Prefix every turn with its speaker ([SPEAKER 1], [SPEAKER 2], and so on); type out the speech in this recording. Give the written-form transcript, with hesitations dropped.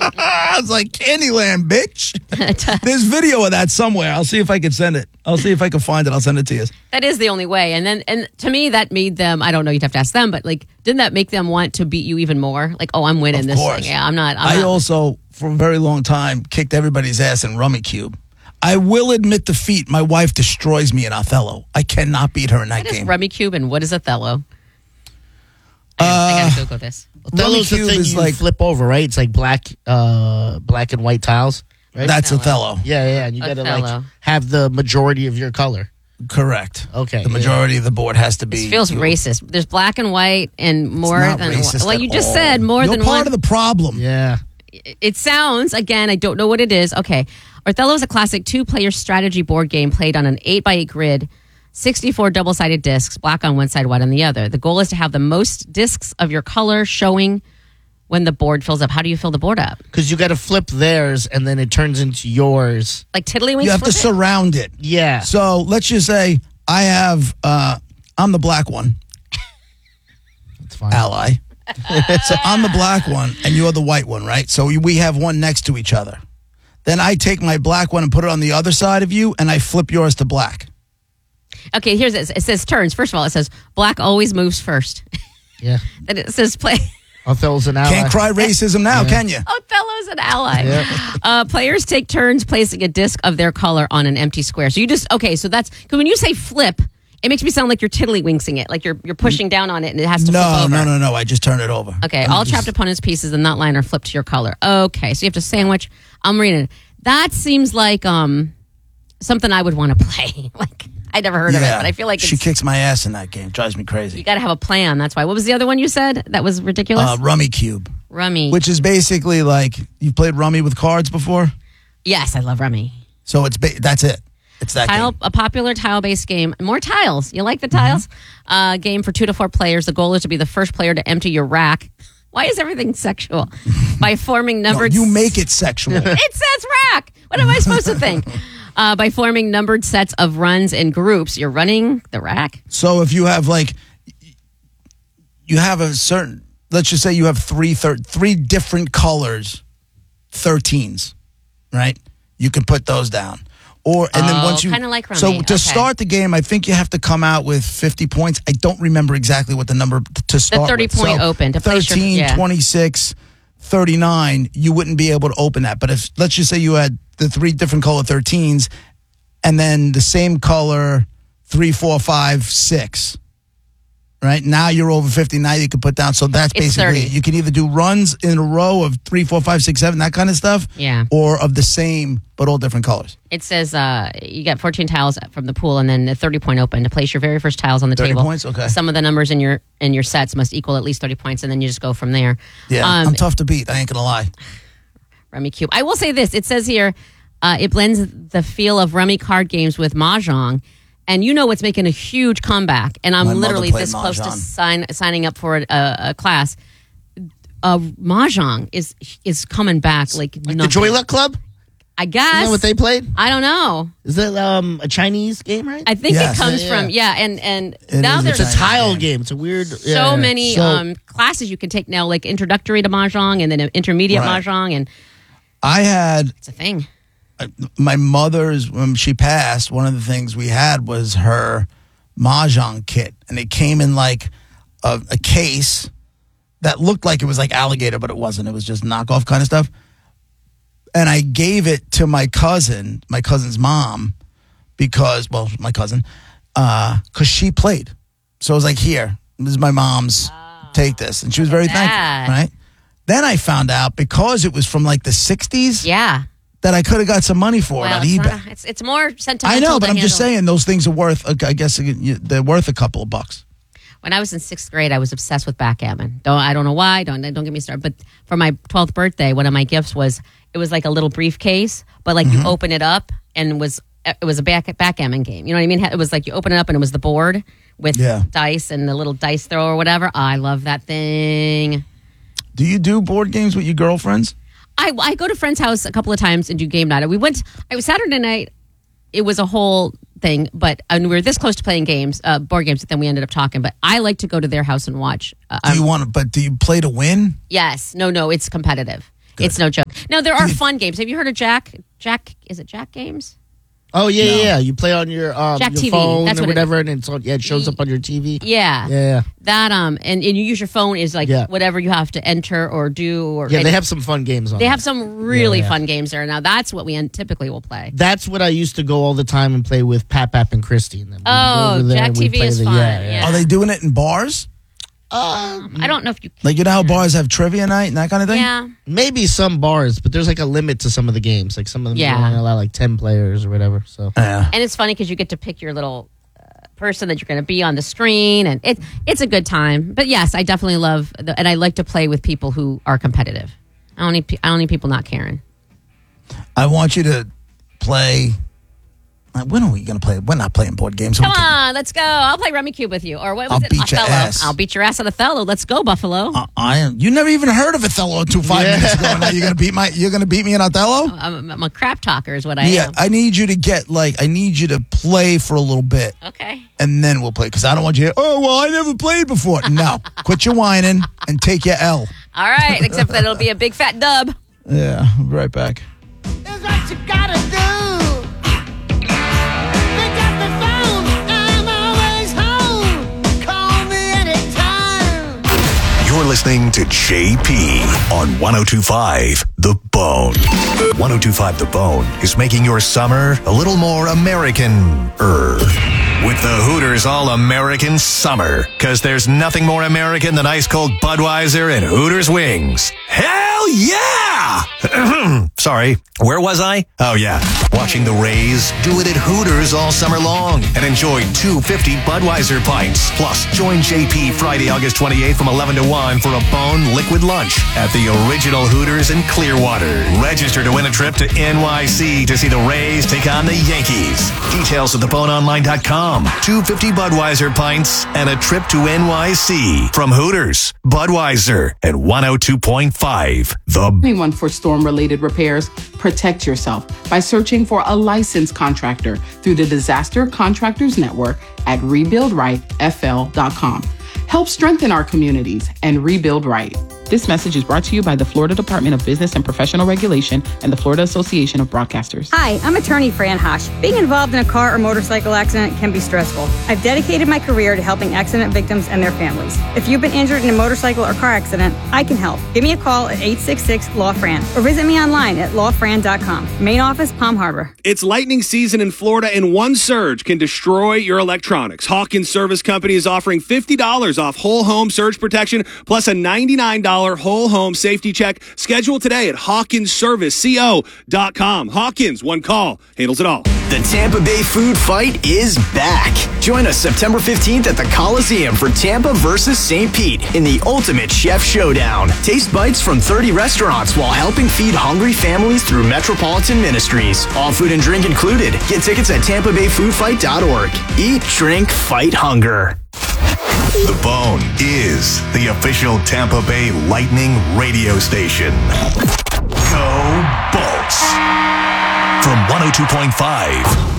[SPEAKER 1] I was like, Candyland, bitch. There's video of that somewhere. I'll see if I can send it. I'll see if I can find it. I'll send it to you.
[SPEAKER 2] That is the only way. And to me, that made them, I don't know, you'd have to ask them, but like, didn't that make them want to beat you even more? Like, oh, I'm winning this thing. Yeah, I'm not.
[SPEAKER 1] I also, for a very long time, kicked everybody's ass in Rummy Cube. I will admit defeat. My wife destroys me in Othello. I cannot beat her in that game.
[SPEAKER 2] What is Rummy Cube and what is Othello? I gotta Google this.
[SPEAKER 3] Othello's the thing you flip over, right? It's like black and white tiles, right?
[SPEAKER 1] That's Othello.
[SPEAKER 3] Yeah. And you got to have the majority of your color.
[SPEAKER 1] Correct.
[SPEAKER 3] Okay.
[SPEAKER 1] The majority of the board has to be.
[SPEAKER 2] This feels racist. There's black and white and more than
[SPEAKER 1] racist.
[SPEAKER 2] Well, you just said more than one.
[SPEAKER 1] You're part of the problem.
[SPEAKER 3] Yeah.
[SPEAKER 2] It sounds, again, I don't know what it is. Okay. Othello is a classic 2-player strategy board game played on an 8x8 grid, 64 double-sided discs, black on one side, white on the other. The goal is to have the most discs of your color showing when the board fills up. How do you fill the board up?
[SPEAKER 3] Because you got to flip theirs, and then it turns into yours.
[SPEAKER 2] Like Tiddlywinks?
[SPEAKER 1] You have to surround it.
[SPEAKER 3] Yeah.
[SPEAKER 1] So let's just say I have, I'm the black one.
[SPEAKER 3] That's fine.
[SPEAKER 1] Ally. So I'm the black one, and you're the white one, right? So we have one next to each other. Then I take my black one and put it on the other side of you, and I flip yours to black.
[SPEAKER 2] Okay, here's it. It says turns. First of all, it says black always moves first.
[SPEAKER 3] Yeah.
[SPEAKER 2] Then it says play.
[SPEAKER 3] Othello's an ally.
[SPEAKER 1] Can't cry racism now, can you?
[SPEAKER 2] Othello's an ally.
[SPEAKER 3] Yeah.
[SPEAKER 2] Players take turns placing a disc of their color on an empty square. So you just, so that's, because when you say flip, it makes me sound like you're tiddlywinksing it, like you're pushing down on it and it has to flip over.
[SPEAKER 1] No. I just turn it over.
[SPEAKER 2] Okay, all trapped opponent's pieces in that line are flipped to your color. Okay, so you have to sandwich. I'm reading it. That seems like something I would want to play. Like, I never heard of it, but I feel like
[SPEAKER 1] she kicks my ass in that game. Drives me crazy.
[SPEAKER 2] You got to have a plan. That's why. What was the other one you said that was ridiculous?
[SPEAKER 1] Rummy Cube.
[SPEAKER 2] Rummy.
[SPEAKER 1] Which is basically like, you've played Rummy with cards before?
[SPEAKER 2] Yes, I love Rummy.
[SPEAKER 1] So that's it. It's that game.
[SPEAKER 2] A popular tile-based game. More tiles. You like the tiles? Game for 2 to 4 players. The goal is to be the first player to empty your rack. Why is everything sexual? By forming numbered...
[SPEAKER 1] No, you make it sexual.
[SPEAKER 2] It says rack. What am I supposed to think? By forming numbered sets of runs in groups, you're running the rack.
[SPEAKER 1] So if you have you have a certain, let's just say you have three different colors, 13s, right? You can put those down. And then once you
[SPEAKER 2] kind of like Rummy.
[SPEAKER 1] So to start the game, I think you have to come out with 50 points. I don't remember exactly what the number to start.
[SPEAKER 2] The 30-point open to
[SPEAKER 1] 13, 26, 39. You wouldn't be able to open that. But if let's just say you had the 3 different color 13s, and then the same color 3, 4, 5, 6. Right now you're over 50. Now you can put down. So that's basically it. You can either do runs in a row of 3, 4, 5, 6, 7, that kind of stuff.
[SPEAKER 2] Yeah.
[SPEAKER 1] Or of the same but all different colors.
[SPEAKER 2] It says you get 14 tiles from the pool, and then a 30-point open to place your very first tiles on the
[SPEAKER 1] 30
[SPEAKER 2] table.
[SPEAKER 1] 30 points. Okay.
[SPEAKER 2] Some of the numbers in your sets must equal at least 30 points, and then you just go from there.
[SPEAKER 1] Yeah, I'm tough to beat. I ain't gonna lie.
[SPEAKER 2] Rummy Cube. I will say this. It says here it blends the feel of Rummy card games with Mahjong. And you know what's making a huge comeback, and I'm literally this close to signing up for a class. Mahjong is coming back like
[SPEAKER 3] the Joy Luck Club?
[SPEAKER 2] I guess.
[SPEAKER 3] Isn't that what they played?
[SPEAKER 2] I don't know.
[SPEAKER 3] Is that a Chinese game, right?
[SPEAKER 2] I think it comes from, and now there's
[SPEAKER 3] a tile game. It's a weird...
[SPEAKER 2] So many classes you can take now, like introductory to Mahjong and then intermediate Mahjong. And it's a thing.
[SPEAKER 1] My mother's, when she passed, one of the things we had was her Mahjong kit. And it came in like a case that looked like it was like alligator, but it wasn't. It was just knockoff kind of stuff. And I gave it to my cousin's mom, because she played. So I was like, here, this is my mom's, take this. And she was very thankful, right? Then I found out, because it was from like the 60s.
[SPEAKER 2] Yeah.
[SPEAKER 1] That I could have got some money for it on eBay.
[SPEAKER 2] It's more sentimental.
[SPEAKER 1] I know, but I'm just saying those things are worth, I guess they're worth a couple of bucks.
[SPEAKER 2] When I was in 6th grade, I was obsessed with backgammon. I don't know why. Don't get me started. But for my 12th birthday, one of my gifts was like a little briefcase, but like you open it up and it was a backgammon game. You know what I mean? It was like you open it up and it was the board with dice and the little dice throw or whatever. I love that thing.
[SPEAKER 1] Do you do board games with your girlfriends?
[SPEAKER 2] I go to a friend's house a couple of times and do game night. It was Saturday night. It was a whole thing, but we were this close to playing games, board games, that then we ended up talking. But I like to go to their house and watch.
[SPEAKER 1] Do you play to win?
[SPEAKER 2] Yes. No, it's competitive. Good. It's no joke. No, there are fun games. Have you heard of Jack? Is it Jack Games?
[SPEAKER 3] Oh yeah. You play on your
[SPEAKER 2] Jack
[SPEAKER 3] your
[SPEAKER 2] TV.
[SPEAKER 3] phone
[SPEAKER 2] That's
[SPEAKER 3] or
[SPEAKER 2] what
[SPEAKER 3] whatever, and it shows up on your TV.
[SPEAKER 2] Yeah.
[SPEAKER 3] Yeah.
[SPEAKER 2] That and you use your phone is like
[SPEAKER 3] Yeah.
[SPEAKER 2] whatever you have to enter or do or
[SPEAKER 3] Yeah, they have some fun games on.
[SPEAKER 2] They
[SPEAKER 3] there.
[SPEAKER 2] have some really
[SPEAKER 3] Yeah.
[SPEAKER 2] fun games there. Now that's what we typically will play.
[SPEAKER 3] That's what I used to go all the time and play with Pat and Christy. And then we'd go over there
[SPEAKER 2] Jack
[SPEAKER 3] and we'd
[SPEAKER 2] TV
[SPEAKER 3] play
[SPEAKER 2] is
[SPEAKER 3] the-
[SPEAKER 2] fun.
[SPEAKER 3] Yeah.
[SPEAKER 2] Yeah.
[SPEAKER 1] Are they doing it in bars?
[SPEAKER 2] I don't know if you can.
[SPEAKER 1] Like, you know how bars have trivia night and that kind of thing?
[SPEAKER 2] Yeah.
[SPEAKER 3] Maybe some bars, but there's like a limit to some of the games. Like some of them
[SPEAKER 2] Yeah.
[SPEAKER 3] only allow like 10 players or whatever. So
[SPEAKER 1] Yeah.
[SPEAKER 2] And it's funny because you get to pick your little person that you're going to be on the screen, and it's a good time. But yes, I definitely love, and I like to play with people who are competitive. I don't need people not caring.
[SPEAKER 1] I want you to play. When are we going to play? We're not playing board games.
[SPEAKER 2] Come on, let's go. I'll play Rummy Cube with you. Or what was
[SPEAKER 1] I'll
[SPEAKER 2] it?
[SPEAKER 1] beat your
[SPEAKER 2] Othello.
[SPEAKER 1] ass.
[SPEAKER 2] I'll beat your ass at Othello. Let's go, Buffalo.
[SPEAKER 1] You never even heard of Othello until 5 minutes ago. Now you're gonna beat me in Othello?
[SPEAKER 2] I'm a crap talker is what I
[SPEAKER 1] Yeah,
[SPEAKER 2] am.
[SPEAKER 1] I need you to play for a little bit,
[SPEAKER 2] Okay.
[SPEAKER 1] and then we'll play. Because I don't want you to, I never played before. No, quit your whining and take your L.
[SPEAKER 2] All right, except that it'll be a big fat dub.
[SPEAKER 1] Yeah, I'll be right back.
[SPEAKER 4] Is what you gotta do. Pick up the phone, I'm always home. Call me anytime.
[SPEAKER 5] You're listening to JP on 102.5 The Bone. 102.5 The Bone is making your summer a little more American-er. With the Hooters All-American Summer. Because there's nothing more American than ice-cold Budweiser and Hooters wings. Hell yeah! Sorry, where was I? Oh yeah, watching the Rays do it at Hooters all summer long and enjoy 250 Budweiser pints. Plus, join JP Friday, August 28th from 11 to 1 for a Bone liquid lunch at the original Hooters in Clearwater. Register to win a trip to NYC to see the Rays take on the Yankees. Details at theboneonline.com. 250 Budweiser pints and a trip to NYC from Hooters, Budweiser, and 102.5 The
[SPEAKER 6] Anyone for storm-related repairs, protect yourself by searching for a licensed contractor through the Disaster Contractors Network at rebuildrightfl.com. Help strengthen our communities and rebuild right. This message is brought to you by the Florida Department of Business and Professional Regulation and the Florida Association of Broadcasters.
[SPEAKER 7] Hi, I'm attorney Fran Hosh. Being involved in a car or motorcycle accident can be stressful. I've dedicated my career to helping accident victims and their families. If you've been injured in a motorcycle or car accident, I can help. Give me a call at 866-LAW-FRAN or visit me online at lawfran.com. Main office, Palm Harbor.
[SPEAKER 8] It's lightning season in Florida, and one surge can destroy your electronics. Hawkins Service Company is offering $50 off whole home surge protection plus a $99 whole home safety check. Schedule today at HawkinsServiceCO.com. Hawkins, one call, handles it all.
[SPEAKER 9] The Tampa Bay Food Fight is back. Join us September 15th at the Coliseum for Tampa versus St. Pete in the Ultimate Chef Showdown. Taste bites from 30 restaurants while helping feed hungry families through Metropolitan Ministries. All food and drink included. Get tickets at TampaBayFoodFight.org. Eat, drink, fight hunger.
[SPEAKER 5] The Bone is the official Tampa Bay Lightning radio station. Go Bolts! From 102.5